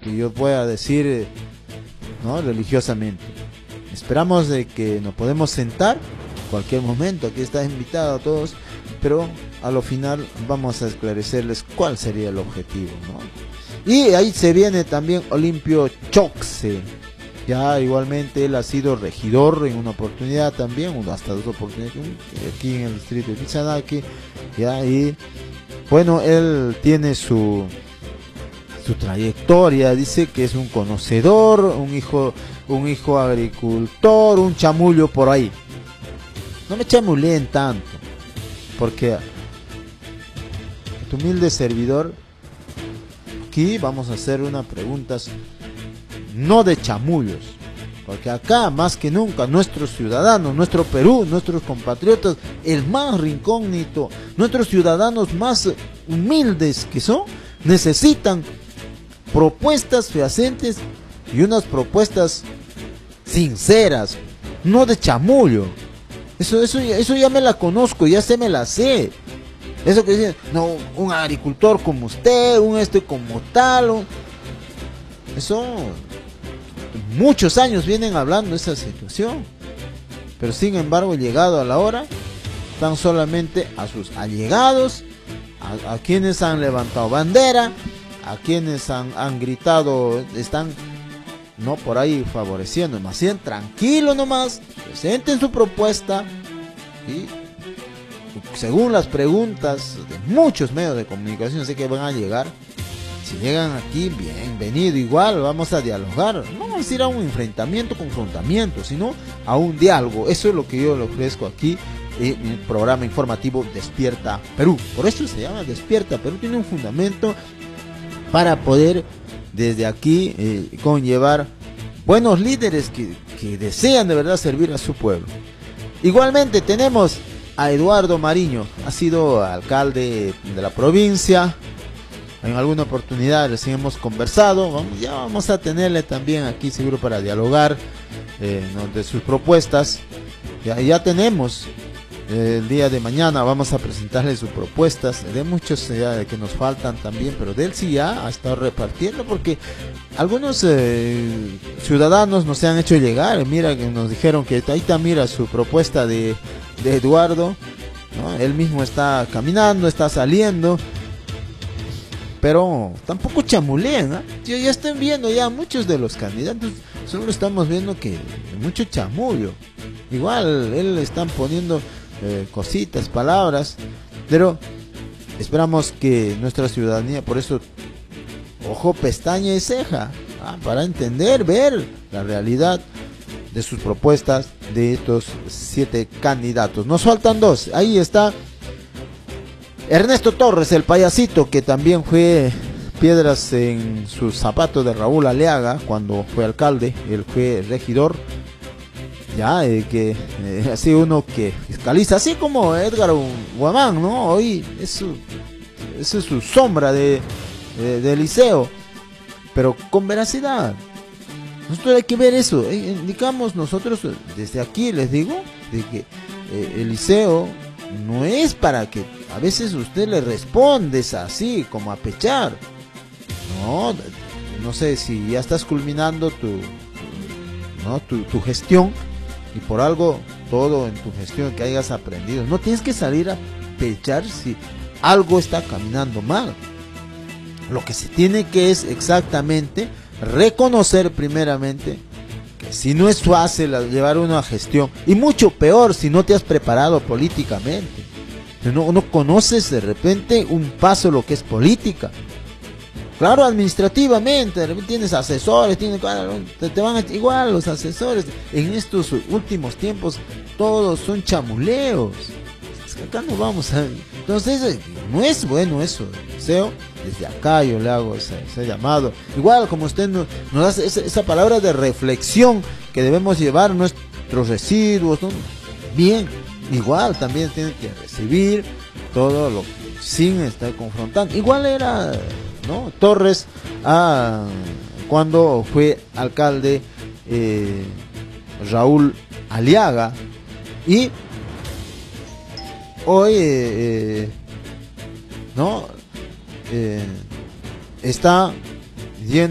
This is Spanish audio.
que yo pueda decir, ¿no? Religiosamente. Esperamos de que nos podemos sentar en cualquier momento. Aquí está invitado a todos, pero a lo final vamos a esclarecerles cuál sería el objetivo, ¿no? Y ahí se viene también Olimpio Choxe. Ya igualmente él ha sido regidor en una oportunidad también, hasta dos oportunidades aquí en el distrito de Pizanaki. Ya, y bueno, él tiene su trayectoria, dice que es un conocedor, un hijo agricultor, un chamullo por ahí. No me chamuleen tanto, porque tu humilde servidor, aquí vamos a hacer unas preguntas no de chamullos, porque acá más que nunca nuestros ciudadanos, nuestro Perú, nuestros compatriotas, el más rincógnito, nuestros ciudadanos más humildes que son, necesitan propuestas fehacientes y unas propuestas sinceras, no de chamullo. Eso ya me la conozco, ya me la sé. Eso que dicen, no, un agricultor como usted, un como tal, eso muchos años vienen hablando de esa situación, pero sin embargo, llegado a la hora, tan solamente a sus allegados, a quienes han levantado bandera, a quienes han gritado, están no por ahí favoreciendo, más bien tranquilo nomás, presenten su propuesta y según las preguntas de muchos medios de comunicación, sé que van a llegar. Si llegan aquí, bienvenido, igual vamos a dialogar, no vamos a ir a un enfrentamiento, confrontamiento, sino a un diálogo. Eso es lo que yo le ofrezco aquí en el programa informativo Despierta Perú. Por eso se llama Despierta Perú, tiene un fundamento para poder desde aquí conllevar buenos líderes que desean de verdad servir a su pueblo. Igualmente tenemos a Eduardo Mariño, ha sido alcalde de la provincia. En alguna oportunidad recién hemos conversado, ya vamos a tenerle también aquí seguro para dialogar de sus propuestas. Ya tenemos el día de mañana, vamos a presentarle sus propuestas, de muchos ya que nos faltan también, pero de él sí ya ha estado repartiendo, porque algunos ciudadanos nos han hecho llegar, mira que nos dijeron que ahí está, mira su propuesta de Eduardo, ¿no? Él mismo está caminando, está saliendo, pero tampoco chamulean, ¿eh? Ya están viendo ya muchos de los candidatos, solo estamos viendo que mucho chamullo. Igual él le están poniendo cositas, palabras, pero esperamos que nuestra ciudadanía, por eso ojo, pestaña y ceja, para entender, ver la realidad de sus propuestas de estos 7 candidatos. Nos faltan 2, ahí está Ernesto Torres, el payasito, que también fue piedras en sus zapatos de Raúl Aliaga cuando fue alcalde, él fue regidor, ya así uno que fiscaliza, así como Edgar Guamán, ¿no? Hoy eso es su sombra de Liceo, pero con veracidad. Nosotros hay que ver eso, indicamos nosotros desde aquí, les digo, de que el Liceo no es para que a veces usted le respondes así, como a pechar. No sé si ya estás culminando tu gestión y por algo todo en tu gestión que hayas aprendido. No tienes que salir a pechar si algo está caminando mal. Lo que se tiene que es exactamente reconocer primeramente que si no es fácil llevar una gestión, y mucho peor si no te has preparado políticamente, no conoces de repente un paso lo que es política. Claro, administrativamente, de repente tienes asesores, te van a, igual los asesores, en estos últimos tiempos todos son chamuleos. Es que acá no vamos a... Entonces, no es bueno eso, deseo. Desde acá yo le hago ese llamado. Igual como usted nos hace esa palabra de reflexión que debemos llevar nuestros residuos, ¿no? Bien, igual también tiene que recibir todo lo que sin estar confrontando. Igual era, ¿no? Torres cuando fue alcalde Raúl Aliaga, y hoy está